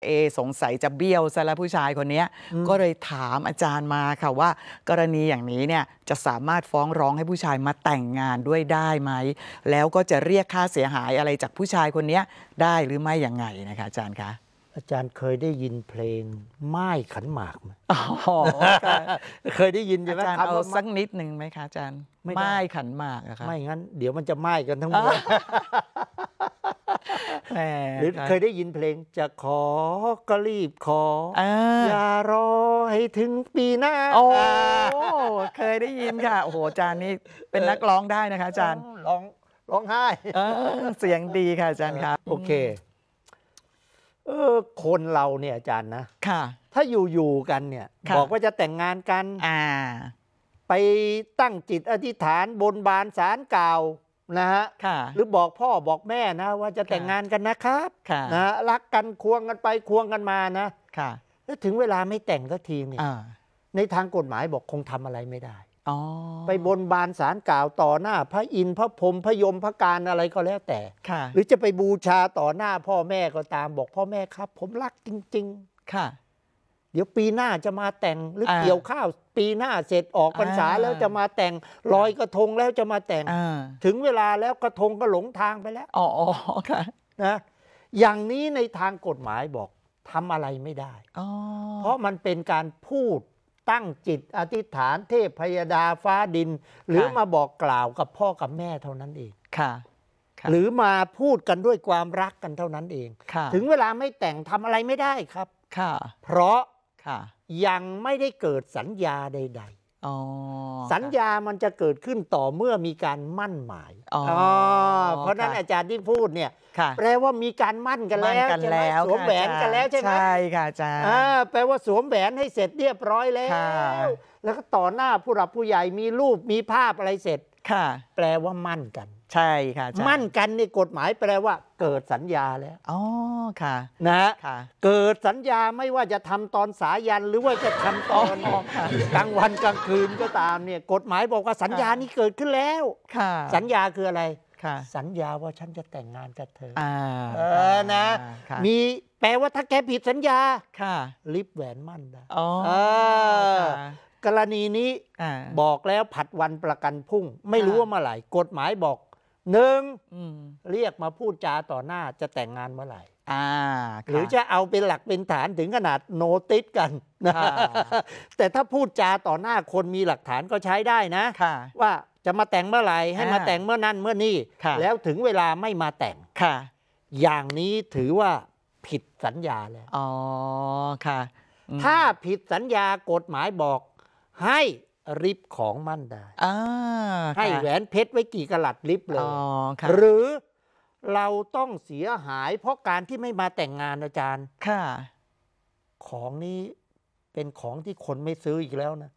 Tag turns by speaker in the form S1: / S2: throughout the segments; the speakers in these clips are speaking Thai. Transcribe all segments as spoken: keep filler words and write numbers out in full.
S1: เอสงสัยจะเบี้ยวซะแล้วผู้ชายคนนี้ก็เลยถามอาจารย์มาค่ะว่ากรณีอย่างนี้เนี่ยจะสามารถฟ้องร้องให้ผู้ชายมาแต่งงานด้วยได้ไหมแล้วก็จะเรียกค่าเสียหายอะไรจากผู้ชายคนนี้ได้หรือไม่อย่างไงนะคะอาจารย์คะ
S2: อาจารย์เคยได้ยินเพลงไม้ขันหมากไหม
S1: อ๋อ
S2: เคยได้ยินใช่ไหม
S1: อาจารย์เอาสักนิดหนึ่งไหมคะอาจารย์ไม้ขันหมากอะคะ
S2: ไม่งั้นเดี๋ยวมันจะไหม้กันทั้งหมดหรือเคยได้ยินเพลงจะขอก็รีบขออย่ารอให้ถึงปีหน้า
S1: โอ้เคยได้ยินค่ะโอ้โหอาจารย์นี่เป็นนักร้องได้นะคะอาจารย์
S2: ร้องร้องไห้
S1: เสียงดีค่ะอาจารย์ครับ
S2: โอเคเออคนเราเนี่ยอาจารย์นะ
S1: ค่ะ
S2: ถ้าอยู่ๆกันเนี่ยบอกว่าจะแต่งงานกัน
S1: อ่า
S2: ไปตั้งจิตอธิษฐานบนบานศาลกล่าวนะฮะหรือบอกพ่อบอกแม่นะว่าจะแต่งงานกันนะครับนะรักกันควงกันไปควงกันมานะแล้วถึงเวลาไม่แต่งสักทีเนี่ยในทางกฎหมายบอกคงทำอะไรไม่ได้ไปบนบานศาลกล่าวต่อหน้าพระอินทร์พระพรหมพระยมพระการอะไรก็แล้วแต่หรือจะไปบูชาต่อหน้าพ่อแม่ก็ตามบอกพ่อแม่ครับผมรักจริงๆค่ะเดี๋ยวปีหน้าจะมาแต่งหรือเกี่ยวข้าวปีหน้าเสร็จออกพรรษาแล้วจะมาแต่งลอยกระทงแล้วจะมาแต่งถึงเวลาแล้วกระทงก็หลงทางไปแล้ว
S1: อ๋อค่ะ
S2: นะอย่างนี้ในทางกฎหมายบอกทำอะไรไม่ได้เพราะมันเป็นการพูดตั้งจิตอธิษฐานเทพพยดาฟ้าดินหรือมาบอกกล่าวกับพ่อกับแม่เท่านั้นเอง
S1: ค่ะ
S2: หรือมาพูดกันด้วยความรักกันเท่านั้นเองถึงเวลาไม่แต่งทำอะไรไม่ได้ครับ
S1: ค่ะ
S2: เพราะยังไม่ได้เกิดสัญญาใดๆสัญญามันจะเกิดขึ้นต่อเมื่อมีการมั่นหมายเพราะนั้นอาจารย์ที่พูดเนี่ยแปลว่ามีการมั่นกันแล้วใช่ไหมสวมแหวนกันแล้วใช่ไหม
S1: ใช่ค่ะอาจารย์
S2: แปลว่าสวมแหวนให้เสร็จเรียบร้อยแล้วแล้วก็ต่อหน้าผู้หลักผู้ใหญ่มีรูปมีภาพอะไรเสร็จแปลว่ามั่นกัน
S1: ใช่ค่ะ
S2: มั่นกันในกฎหมายแปลว่าเกิดสัญญาแล้ว
S1: อ๋อค่ะ
S2: นะเกิดสัญญาไม่ว่าจะทำตอนสายันหรือว่าจะทำตอนกลางวันกลางคืนก็ตามเนี่ยกฎหมายบอกว่าสัญญานี้เกิดขึ้นแล้วสัญญาคืออะไรสัญญาว่าฉันจะแต่งงานกับเธอเออนะมีแปลว่าถ้าแกผิดสัญญาลิบแหวนมั่นได้กรณีนี้บอกแล้วผัดวันประกันพรุ่งไม่รู้ว่าเมื่อไหร่กฎหมายบอกหนึ่งเรียกมาพูดจาต่อหน้าจะแต่งงานเมื่อไหร่หรือจะเอาเป็นหลักเป็นฐานถึงขนาดโนติสกันนะแต่ถ้าพูดจาต่อหน้าคนมีหลักฐานก็ใช้ได้นะว่าจะมาแต่งเมื่อไหร่ให้มาแต่งเมื่อนั้นเมื่อนี้แล้วถึงเวลาไม่มาแต่งอย่างนี้ถือว่าผิดสัญญาแล้ว
S1: อ๋อค่ะ
S2: ถ้าผิดสัญญากฎหมายบอกให้ริบของมั่นได้ให้แหวนเพชรไว้กี่กะลัดริบเลยหรือเราต้องเสียหายเพราะการที่ไม่มาแต่งงานอาจารย์
S1: ค่ะ
S2: ของนี้เป็นของที่คนไม่ซื้ออีกแล้วนะ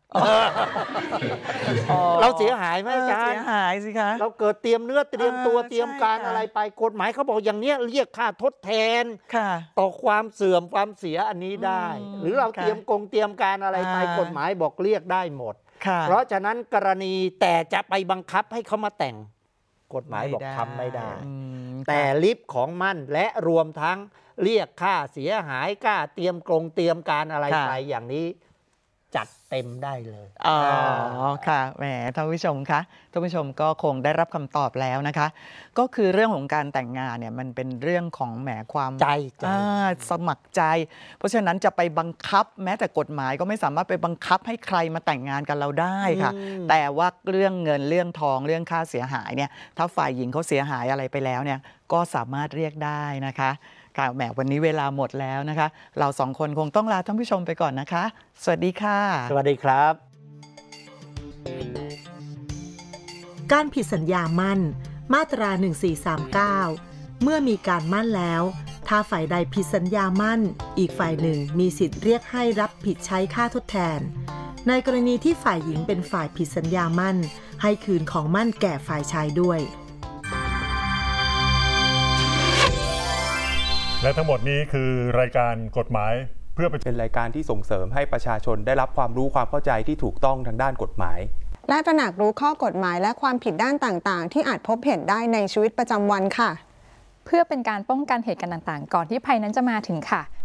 S2: เราเสียหายไหมอาจารย์
S1: เสียหายสิคะ
S2: เราเกิดเตรียมเนื้อเตรียมตัวเตรียมการอะไรไปกฎหมายเขาบอกอย่างเนี้ยเรียกค่าทดแทนต่อความเสื่อมความเสียอันนี้ได้หรือเราเตรียมกงเตรียมการอะไรไปกฎหมายบอกเรียกได้หมดเพราะฉะนั้นกรณีแต่จะไปบังคับให้เขามาแต่งกฎหมายบอกทำไม่ได้แต่ลิฟต์ของมั่นและรวมทั้งเรียกค่าเสียหายค่าเตรียมกรงเตรียมการอะไรไปอย่างนี้จัดเต็มได้เลย
S1: อ๋อค่ะแหมท่านผู้ชมคะท่านผู้ชมก็คงได้รับคำตอบแล้วนะคะก็คือเรื่องของการแต่งงานเนี่ยมันเป็นเรื่องของแหมความ
S2: ใจ
S1: สมัครใจเพราะฉะนั้นจะไปบังคับแม้แต่กฎหมายก็ไม่สามารถไปบังคับให้ใครมาแต่งงานกับเราได้ค่ะแต่ว่าเรื่องเงินเรื่องทองเรื่องค่าเสียหายเนี่ยถ้าฝ่ายหญิงเขาเสียหายอะไรไปแล้วเนี่ยก็สามารถเรียกได้นะคะค่ะแหมวันนี้เวลาหมดแล้วนะคะเราสองคนคงต้องลาท่านผู้ชมไปก่อนนะคะสวัสดีค่ะ
S2: สวัสดีครับ
S3: การผิดสัญญามั่นมาตราหนึ่งสี่สามเก้าเมื่อมีการมั่นแล้วถ้าฝ่ายใดผิดสัญญามั่นอีกฝ่ายหนึ่งมีสิทธิ์เรียกให้รับผิดใช้ค่าทดแทนในกรณีที่ฝ่ายหญิงเป็นฝ่ายผิดสัญญามั่นให้คืนของมั่นแก่ฝ่ายชายด้วย
S4: และทั้งหมดนี้คือรายการกฎหมายเพื่อ
S5: เป็นรายการที่ส่งเสริมให้ประชาชนได้รับความรู้ความเข้าใจที่ถูกต้องทางด้านกฎหมาย
S6: และตระหนักรู้ข้อกฎหมายและความผิดด้านต่างๆที่อาจพบเห็นได้ในชีวิตประจำวันค่ะ
S7: เพื่อเป็นการป้องกันเหตุการณ์ต่างๆก่อนที่ภัยนั้นจะมาถึงค่ะ